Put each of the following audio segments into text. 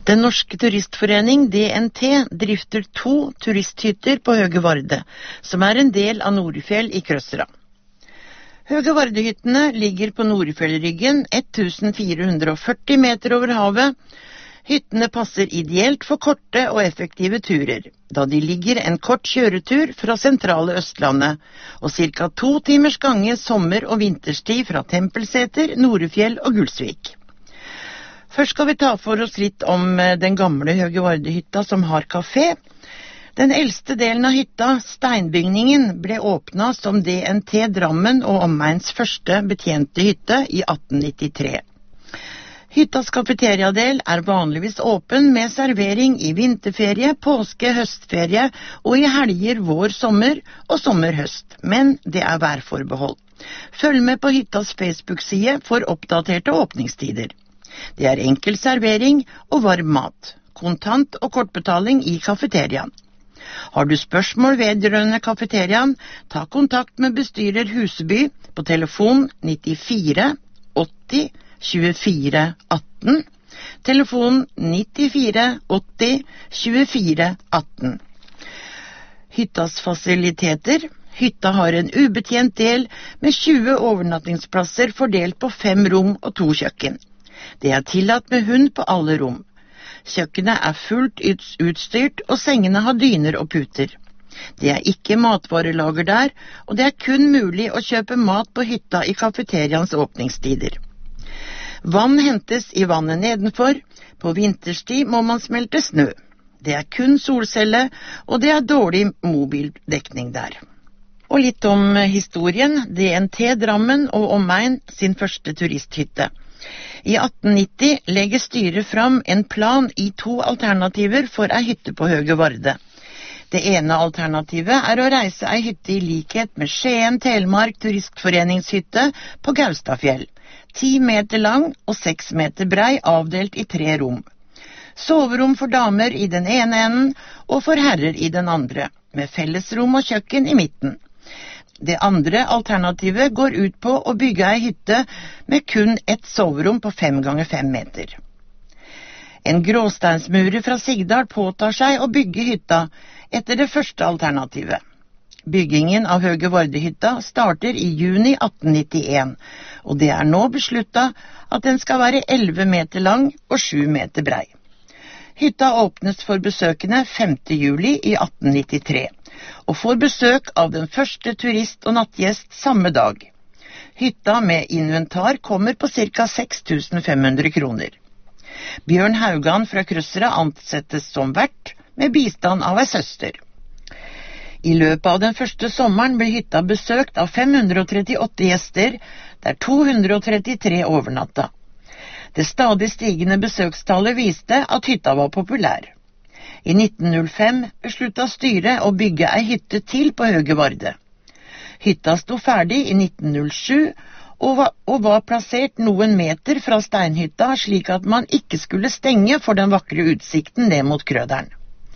Den norske turistforening, DNT, drifter 2 turisthytter på Høge Varde, som en del av Norefjell i Krøsra. Høge Varde-hyttene ligger på Norefjellryggen 1440 meter over havet. Hyttene passer ideelt for korte og effektive turer, da de ligger en kort kjøretur fra sentrale Østlandet, og ca. 2 timers gange sommer- og vinterstid fra Tempelseter, Norefjell og Gulsvik. Først skal vi ta for oss litt om den gamle Høge Varde-hytta som har kafé. Den eldste delen av hytta, steinbygningen, ble åpnet som DNT Drammen og omegns første betjente hytte i 1893. Hyttas kafeteriadel vanligvis åpen med servering i vinterferie, påske, høstferie og i helger vår-sommer og sommer-høst, men det værforbehold. Følg med på hyttas Facebook-side for oppdaterte åpningstider. Det enkel servering og varm mat, kontant og kortbetaling i kafeteriaen. Har du spørsmål vedrørende kafeteriaen, ta kontakt med bestyrer Huseby på telefon 94 80 24 18, telefon 94 80 24 18. Hyttas fasiliteter. Hytta har en ubetjent del med 20 overnattingsplasser fordelt på 5 rom og 2 kjøkken. Det tillatt med hund på alle rom. Kjøkkenet fullt utstyrt, og sengene har dyner og puter. Det ikke matvarelager der, og det kun mulig å kjøpe mat på hytta i kafeterians åpningstider. Vann hentes i vannet nedenfor. På vinterstid må man smelte snø. Det kun solcelle, og det dårlig mobildekning der. Og litt om historien. DNT Drammen og omegn sin første turisthytte. I 1890 legger styret fram en plan i 2 alternativer for ei hytte på Høge Varde. Det ene alternativet å reise ei hytte i likhet med Skien Telemark turistforeningshytte på Gaustafjell. 10 meter lang og 6 meter brei, avdelt i 3 rom. Soverom for damer i den ene enden og for herrer i den andre, med fellesrom og kjøkken i midten. Det andre alternativet går ut på å bygge ei hytte med kun ett soverom på 5 ganger 5 meter. En gråsteinsmurer fra Sigdal påtar seg å bygge hytta etter det første alternativet. Byggingen av Høge Varde-hytta starter i juni 1891, og det nå besluttet at den skal være 11 meter lang og 7 meter brei. Hytta åpnes for besøkende 5. juli i 1893, og får besøk av den første turist og nattgjest samme dag. Hytta med inventar kommer på ca. 6.500 kroner. Bjørn Haugan fra Krøsra ansettes som vert, med bistand av ei søster. I løpet av den første sommeren ble hytta besøkt av 538 gjester, der 233 overnatta. Det stadig stigende besøkstallet viste at hytta var populær. I 1905 besluttet styret å bygge ei hytte til på Høge Varde. Hytta sto ferdig i 1907 og var plassert noen meter fra steinhytta, slik at man ikke skulle stenge for den vakre utsikten ned mot Krøderen.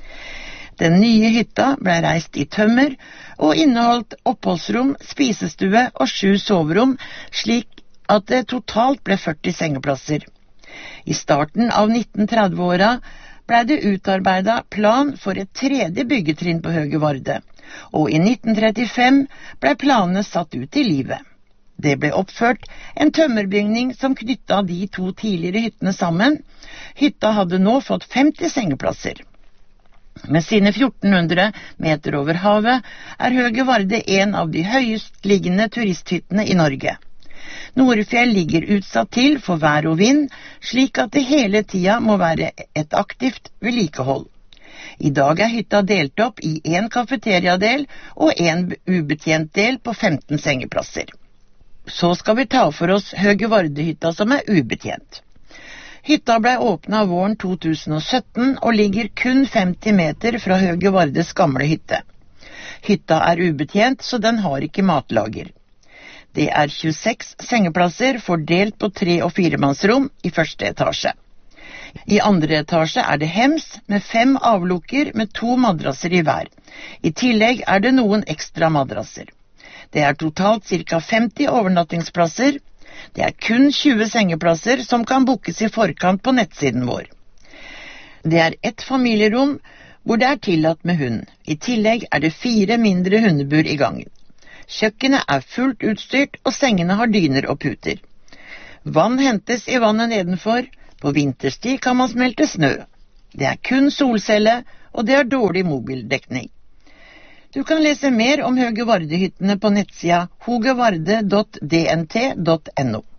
Den nye hytta ble reist i tømmer og inneholdt oppholdsrom, spisestue og 7 soverom, slik at det totalt ble 40 sengeplasser. I starten av 1930-åra ble det utarbeidet plan for et 3. byggetrinn på Høge Varde, og i 1935 ble planene satt ut i livet. Det ble oppført en tømmerbygning som knyttet de 2 tidligere hyttene sammen. Hytta hadde nå fått 50 sengeplasser. Med sine 1400 meter over havet Høge Varde en av de høyest liggende turisthyttene i Norge. Norefjell ligger utsatt til for vær og vind, slik at det hele tida må være et aktivt vedlikehold. I dag hytta delt opp i en kafeteriadel og en ubetjent del på 15 sengeplasser. Så skal vi ta for oss Høge Varde-hytta som ubetjent. Hytta ble åpnet våren 2017 og ligger kun 50 meter fra Høge Vardes gamle hytte. Hytta ubetjent, så den har ikke matlager. Det 26 sengeplasser fordelt på 3- og 4-mannsrom i første etasje. I andre etasje det hems med 5 avlukker med 2 madrasser i hver. I tillegg det noen ekstra madrasser. Det totalt ca. 50 overnattingsplasser. Det kun 20 sengeplasser som kan bookes i forkant på nettsiden vår. Det er ett familierom hvor det er tillatt med hund. I tillegg er det 4 mindre hundebur i gangen. Kjøkkenet er fullt utstyrt, og sengene har dyner og puter. Vann hentes i vannet nedenfor. På vinterstid kan man smelte snø. Det er kun solcelle, og det er dårlig mobildekning. Du kan lese mer om Høge Varde-hyttene på nettsida hogevarde.dnt.no.